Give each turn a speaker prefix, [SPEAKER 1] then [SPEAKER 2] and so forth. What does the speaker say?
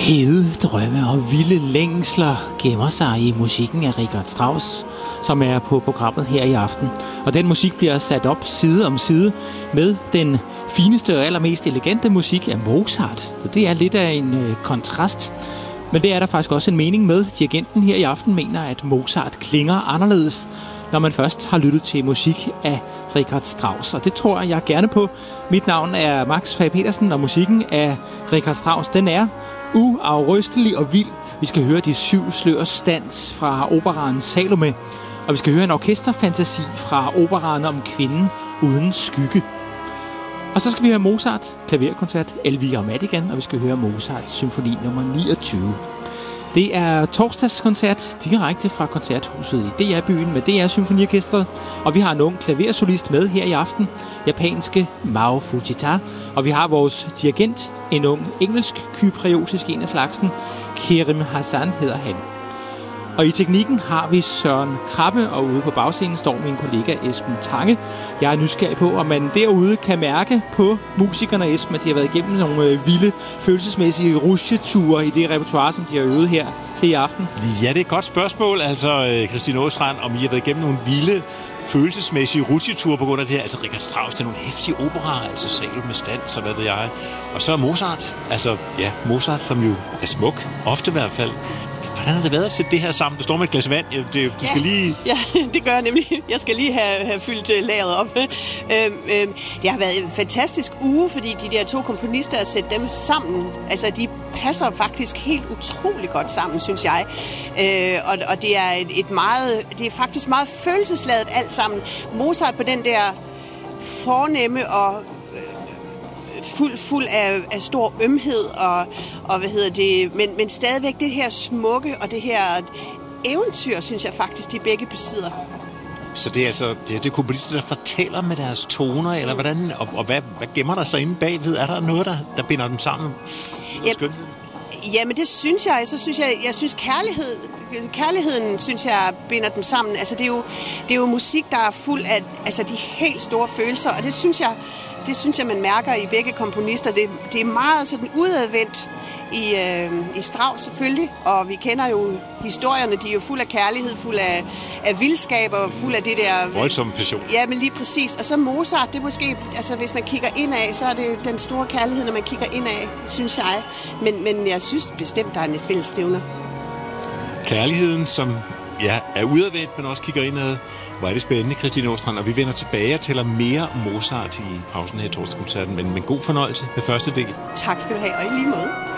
[SPEAKER 1] Hede drømme og vilde længsler gemmer sig i musikken af Richard Strauss, som er på programmet her i aften. Og den musik bliver sat op side om side med den fineste og allermest elegante musik af Mozart. Så det er lidt af en kontrast. Men det er der faktisk også en mening med. Dirigenten her i aften mener, at Mozart klinger anderledes, når man først har lyttet til musik af Richard Strauss. Og det tror jeg gerne på. Mit navn er Max Fag Petersen, og musikken af Richard Strauss, den er uafrystelig og vild. Vi skal høre de 7 slørs dans fra operaen Salome, og vi skal høre en orkesterfantasi fra operaen om kvinden uden skygge. Og så skal vi høre Mozart klaverkoncert Elvira Madigan, og vi skal høre Mozart symfoni nummer 29. Det er torsdagskoncert direkte fra koncerthuset i DR-byen med DR Symfoniorkestret, og vi har en ung klaversolist med her i aften, japanske Mao Fujita, og vi har vores dirigent, en ung engelsk-kypriotisk en af slagsen, Kerim Hassan hedder han. Og i teknikken har vi Søren Krabbe, og ude på bagscenen står min kollega Esben Tange. Jeg er nysgerrig på, om man derude kan mærke på musikerne, Esben, at de har været igennem nogle vilde, følelsesmæssige rutsjeture i det repertoire, som de har øvet her til i aften.
[SPEAKER 2] Ja, det er et godt spørgsmål, altså Christine Åstrand, om I har været igennem nogle vilde, følelsesmæssige rutsjeture på grund af det her. Altså Richard Strauss, det er nogle hæftige operaer, altså Salome med stand, så hvad ved jeg. Og så Mozart, altså ja, Mozart, som jo er smuk, ofte i hvert fald. Hvordan har det været at sætte det her sammen? Du står med et glas vand. Du skal lige...
[SPEAKER 3] Ja, det gør jeg nemlig. Jeg skal lige have fyldt lageret op. Det har været en fantastisk uge, fordi de der 2 komponister har sat dem sammen. Altså, de passer faktisk helt utrolig godt sammen, synes jeg. Og det er det er faktisk meget følelsesladet alt sammen. Mozart på den der fornemme og fuld af stor ømhed og hvad hedder det, men stadigvæk det her smukke og det her eventyr, synes jeg faktisk, de begge besidder.
[SPEAKER 2] Så det er altså det er komponister, der fortæller med deres toner, eller hvordan, og hvad gemmer der sig inde bagved? Er der noget, der binder dem sammen?
[SPEAKER 3] Jamen det synes jeg. Jeg synes kærligheden, synes jeg, binder dem sammen. Altså det er jo musik, der er fuld af altså de helt store følelser, og det synes jeg, man mærker i begge komponister. Det er meget sådan udadvendt i Strauss selvfølgelig, og vi kender jo historierne, de er jo fuld af kærlighed, fuld af vildskab og fuld af det der...
[SPEAKER 2] voldsomme passion.
[SPEAKER 3] Ja, men lige præcis. Og så Mozart, det er måske, altså hvis man kigger indad, så er det den store kærlighed, når man kigger indad, synes jeg. Men jeg synes bestemt, der er en fællesnævner.
[SPEAKER 2] Kærligheden, som er udadvendt, men også kigger indad. Hvor er det spændende, Christine Åstrand, og vi vender tilbage og tæller mere om Mozart i pausen her i torsdagskoncerten, men god fornøjelse med første del.
[SPEAKER 3] Tak skal du have, og i lige måde.